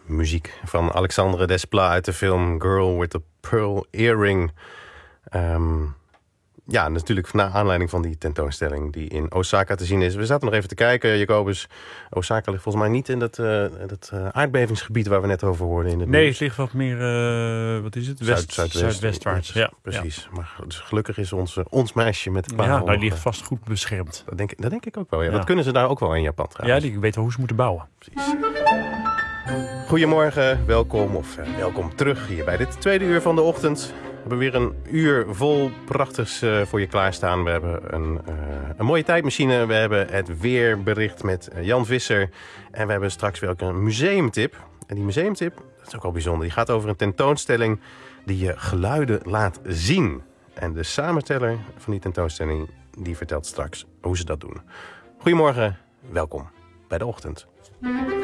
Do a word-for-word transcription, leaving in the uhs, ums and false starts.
muziek van Alexandre Desplat uit de film Girl with a Pearl Earring. Um, ja, natuurlijk naar aanleiding van die tentoonstelling die in Osaka te zien is. We zaten nog even te kijken, Jacobus. Osaka ligt volgens mij niet in dat, uh, dat uh, aardbevingsgebied waar we net over hoorden. In het nee, nieuws. het ligt wat meer, uh, wat is het? West, Zuid, zuidwest, Zuidwestwaarts. Ja, precies. Ja. Maar dus gelukkig is ons, uh, ons meisje met de parel. Ja, nou, die ligt vast goed beschermd. Dat denk, dat denk ik ook wel. Ja. Ja. Dat kunnen ze daar ook wel in Japan trouwens. Ja, die weten hoe ze moeten bouwen. Precies. Goedemorgen, welkom of uh, welkom terug hier bij dit tweede uur van de ochtend. We hebben weer een uur vol prachtigs uh, voor je klaarstaan. We hebben een, uh, een mooie tijdmachine. We hebben het weerbericht met uh, Jan Visser. En we hebben straks wel een museumtip. En die museumtip, dat is ook wel bijzonder. Die gaat over een tentoonstelling die je geluiden laat zien. En de samensteller van die tentoonstelling die vertelt straks hoe ze dat doen. Goedemorgen, welkom bij de ochtend.